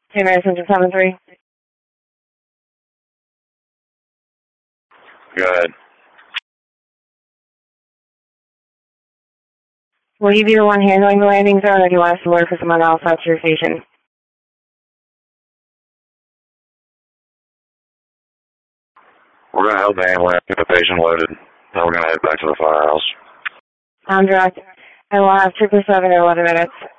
St. Mary Center 73. Go ahead. Will you be the one handling the landing zone, or do you want us to order for someone else out to your station? We're going to help the ambulance get the patient loaded. Then we're going to head back to the firehouse. I'm direct. I will have 777 in 11 minutes.